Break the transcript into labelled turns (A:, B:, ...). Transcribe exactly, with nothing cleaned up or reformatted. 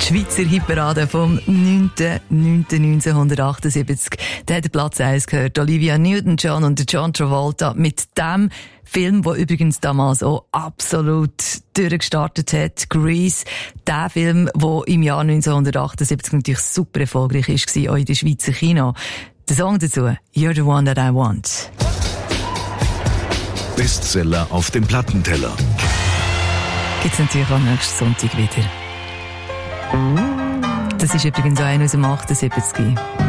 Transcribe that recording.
A: Schweizer Hitparade vom neunten neunten neunzehnhundertachtundsiebzig. Da hat Platz eins gehört. Olivia Newton-John und John Travolta mit dem Film, der übrigens damals auch absolut durchgestartet hat. Grease. Der Film, der im Jahr neunzehnhundertachtundsiebzig natürlich super erfolgreich war, auch in der Schweizer Kino. Der Song dazu, You're the One That I Want.
B: Bestseller auf dem Plattenteller.
A: Gibt's natürlich am nächsten Sonntag wieder. Das ist übrigens auch einer aus dem achtundsiebzig.